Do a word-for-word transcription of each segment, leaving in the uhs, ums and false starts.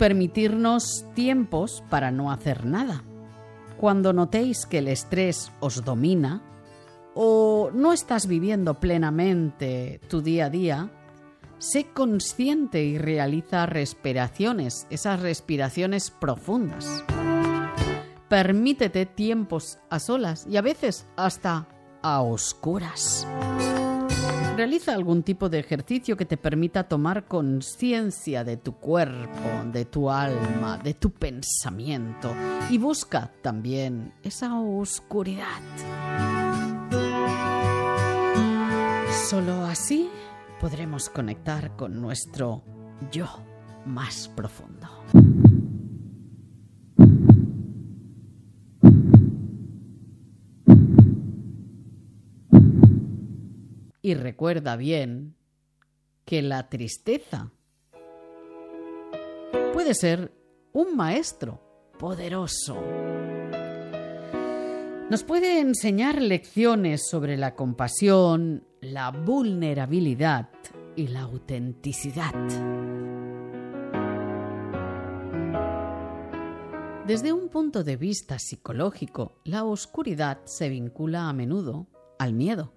permitirnos tiempos para no hacer nada. Cuando notéis que el estrés os domina o no estás viviendo plenamente tu día a día, sé consciente y realiza respiraciones, esas respiraciones profundas. Permítete tiempos a solas y a veces hasta a oscuras. Realiza algún tipo de ejercicio que te permita tomar conciencia de tu cuerpo, de tu alma, de tu pensamiento y busca también esa oscuridad. Solo así podremos conectar con nuestro yo más profundo. Y recuerda bien que la tristeza puede ser un maestro poderoso. Nos puede enseñar lecciones sobre la compasión, la vulnerabilidad y la autenticidad. Desde un punto de vista psicológico, la oscuridad se vincula a menudo al miedo.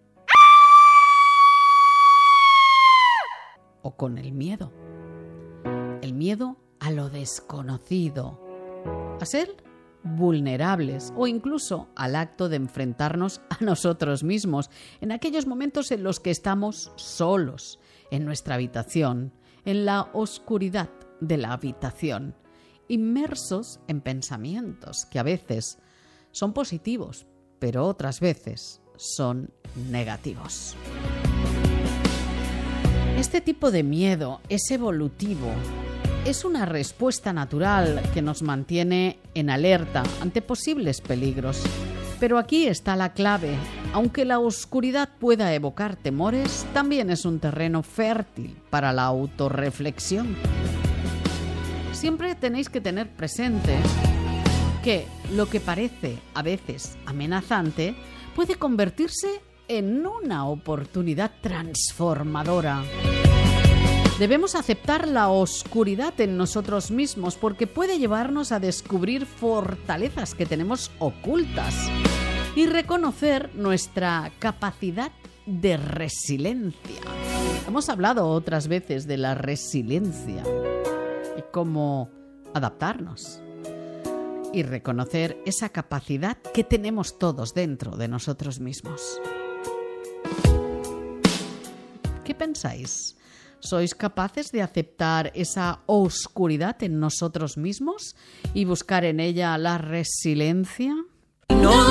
O con el miedo. El miedo a lo desconocido, a ser vulnerables o incluso al acto de enfrentarnos a nosotros mismos en aquellos momentos en los que estamos solos en nuestra habitación, en la oscuridad de la habitación, inmersos en pensamientos que a veces son positivos, pero otras veces son negativos. Este tipo de miedo es evolutivo, es una respuesta natural que nos mantiene en alerta ante posibles peligros. Pero aquí está la clave. Aunque la oscuridad pueda evocar temores, también es un terreno fértil para la autorreflexión. Siempre tenéis que tener presente que lo que parece a veces amenazante puede convertirse en una oportunidad transformadora. Debemos aceptar la oscuridad en nosotros mismos porque puede llevarnos a descubrir fortalezas que tenemos ocultas y reconocer nuestra capacidad de resiliencia. Hemos hablado otras veces de la resiliencia y cómo adaptarnos y reconocer esa capacidad que tenemos todos dentro de nosotros mismos. ¿Qué pensáis? ¿Sois capaces de aceptar esa oscuridad en nosotros mismos y buscar en ella la resiliencia? No.